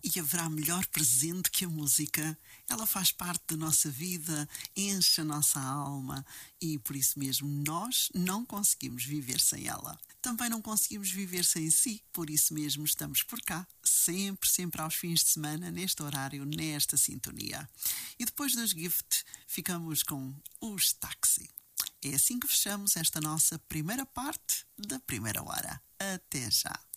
E haverá melhor presente que a música? Ela faz parte da nossa vida, enche a nossa alma e por isso mesmo nós não conseguimos viver sem ela. Também não conseguimos viver sem si, por isso mesmo estamos por cá, sempre aos fins de semana, neste horário, nesta sintonia. E depois dos gift, ficamos com os táxi. É assim que fechamos esta nossa primeira parte da primeira hora. Até já!